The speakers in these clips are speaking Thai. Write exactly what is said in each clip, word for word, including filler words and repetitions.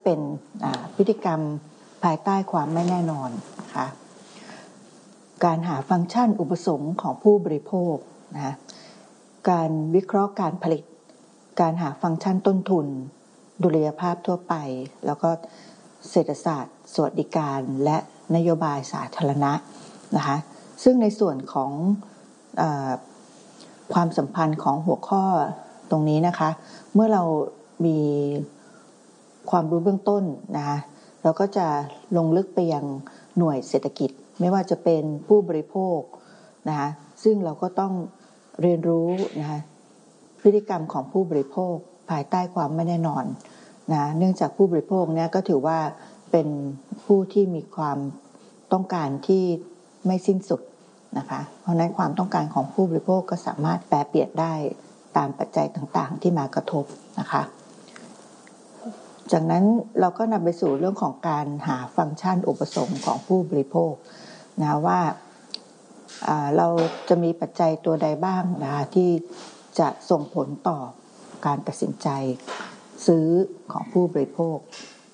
เป็นพฤติกรรมภายใต้ความไม่แน่นอนนะคะการหาฟังก์ชันอุปสงค์ของผู้บริโภคนะการวิเคราะห์การผลิตการหาฟังก์ชันต้นทุนดุลยภาพทั่วไปแล้วก็เศรษฐศาสตร์สวัสดิการและนโยบายสาธารณะนะคะซึ่งในส่วนของเอ่อความสัมพันธ์ของหัวข้อตรงนี้นะคะเมื่อเรามีความรู้เบื้องต้นนะคะเราก็จะลงลึกไปยังหน่วยเศรษฐกิจไม่ว่าจะเป็นผู้บริโภคนะคะซึ่งเราก็ต้องเรียนรู้นะคะพฤติกรรมของผู้บริโภคภายใต้ความไม่แน่นอนนะเนื่องจากผู้บริโภคเนี่ยก็ถือว่าเป็นผู้ที่มีความต้องการที่ไม่สิ้นสุดนะคะเพราะนั้นความต้องการของผู้บริโภคก็สามารถแปรเปลี่ยนได้ตามปัจจัยต่างๆที่มากระทบนะคะจากนั้นเราก็นำไปสู่เรื่องของการหาฟังก์ชันอุปสงค์ของผู้บริโภคนะว่าเราจะมีปัจจัยตัวใดบ้างนะคะที่จะส่งผลต่อการตัดสินใจซื้อของผู้บริโภค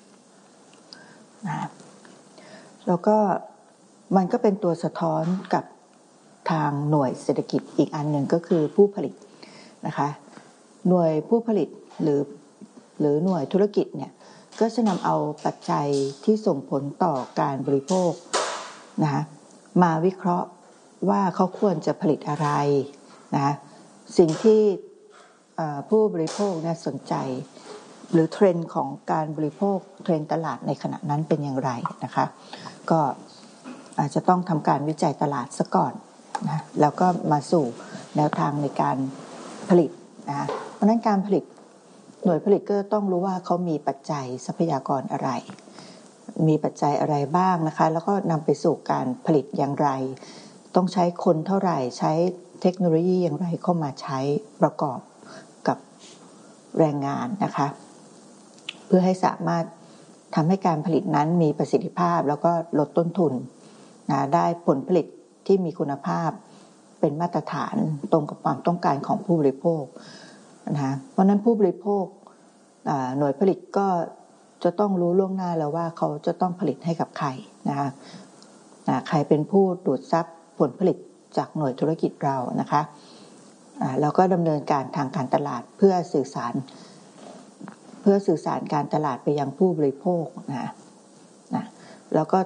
นะแล้วก็มันก็เป็นตัวสะท้อนกับทางหน่วยเศรษฐกิจอีกอันหนึ่งก็คือผู้ผลิตนะคะหน่วยผู้ผลิตหรือหรือหน่วยธุรกิจเนี่ยก็จะนำเอาปัจจัยที่ส่งผลต่อการบริโภคนะคะมาวิเคราะห์ว่าเขาควรจะผลิตอะไรนะสิ่งที่ผู้บริโภคเนี่ยสนใจหรือเทรนด์ของการบริโภคเทรนด์ตลาดในขณะนั้นเป็นอย่างไรนะคะก็อาจจะต้องทำการวิจัยตลาดซะก่อนนะแล้วก็มาสู่แนวทางในการผลิตนะเพราะนั้นการผลิตหน่วยผลิตก็ต้องรู้ว่าเขามีปัจจัยทรัพยากรอะไรมีปัจจัยอะไรบ้างนะคะแล้วก็นำไปสู่การผลิตอย่างไรต้องใช้คนเท่าไหร่ใช้เทคโนโลยีอย่างไรเข้ามาใช้ประกอบกับแรงงานนะคะเพื่อให้สามารถทำให้การผลิตนั้นมีประสิทธิภาพแล้วก็ลดต้นทุนนะได้ผลผลิตที่มีคุณภาพเป็นมาตรฐานตรงกับความต้องการของผู้บริโภคนะเพราะนั้นผู้บริโภคหน่วยผลิตก็จะต้องรู้ล่วงหน้าแล้วว่าเขาจะต้องผลิตให้กับใครนะคะใครเป็นผู้ดูดซับผลผลิตจากหน่วยธุรกิจเรานะคะแล้วก็ดำเนินการทางการตลาดเพื่อสื่อสารเพื่อสื่อสารการตลาดไปยังผู้บริโภคนะนะแล้วก็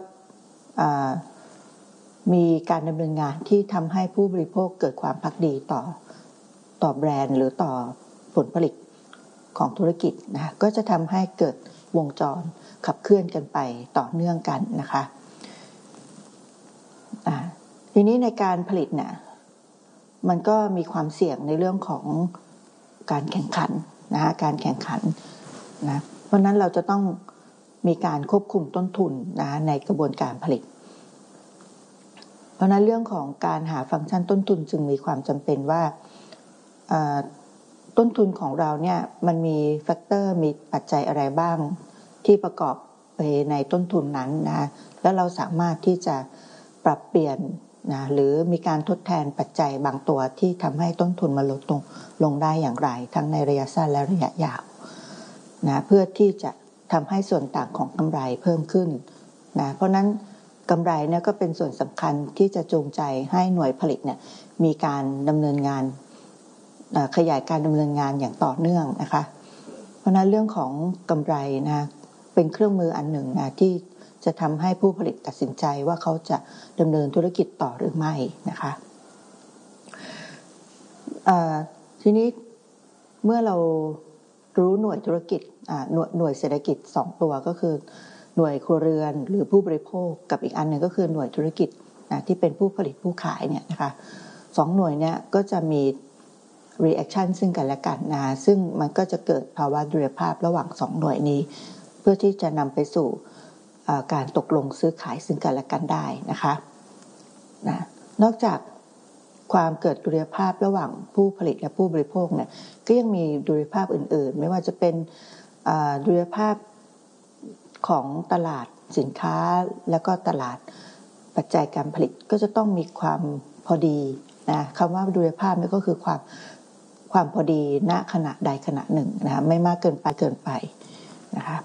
มีการดำเนินงานที่ทำให้ผู้บริโภคเกิดความภักดีต่อต่อแบรนด์หรือต่อผลผลิตของธุรกิจนะก็จะทำให้เกิดวงจรขับเคลื่อนกันไปต่อเนื่องกันนะคะอ่าทีนี้ในการผลิตเนี่ยมันก็มีความเสี่ยงในเรื่องของการแข่งขันนะการแข่งขันนะเพราะนั้นเราจะต้องมีการควบคุมต้นทุนนะในกระบวนการผลิตเพราะนั้นเรื่องของการหาฟังก์ชันต้นทุนจึงมีความจำเป็นว่าต้นทุนของเราเนี่ยมันมีแฟกเตอร์มีปัจจัยอะไรบ้างที่ประกอบไปในต้นทุนนั้นนะแล้วเราสามารถที่จะปรับเปลี่ยนนะหรือมีการทดแทนปัจจัยบางตัวที่ทำให้ต้นทุนมันลดลงลงได้อย่างไรทั้งในระยะสั้นและระยะยาวนะเพื่อที่จะทำให้ส่วนต่างของกำไรเพิ่มขึ้นนะเพราะนั้นกำไรเนี่ยก็เป็นส่วนสำคัญที่จะจูงใจให้หน่วยผลิตเนี่ยมีการดำเนินงานขยายการดำเนินงานอย่างต่อเนื่องนะคะเพราะนั้นเรื่องของกำไรนะเป็นเครื่องมืออันหนึ่งนะที่จะทำให้ผู้ผลิตตัดสินใจว่าเขาจะดำเนินธุรกิจต่อหรือไม่นะคะทีนี้เมื่อเรารู้หน่วยธุรกิจหน่วยหน่วยเศรษฐกิจสองตัวก็คือหน่วยครัวเรือนหรือผู้บริโภคกับอีกอันหนึ่งก็คือหน่วยธุรกิจนะที่เป็นผู้ผลิตผู้ขายเนี่ยนะคะสองหน่วยเนี่ยก็จะมี reaction ซึ่งกันและกันนะซึ่งมันก็จะเกิดภาวะดุลยภาพระหว่างสองหน่วยนี้เพื่อที่จะนำไปสู่การตกลงซื้อขายซึ่งกันและกันได้นะคะนะนอกจากความเกิดดุลยภาพระหว่างผู้ผลิตและผู้บริโภคเนี่ยก็ยังมีดุลยภาพอื่นๆไม่ว่าจะเป็นดุลยภาพของตลาดสินค้าแล้วก็ตลาดปัจจัยการผลิตก็จะต้องมีความพอดีนะคำว่าดุลยภาพนี่ก็คือความความพอดีณขณะใดขณะหนึ่งนะไม่มากเกินไปเกินไปนะคะ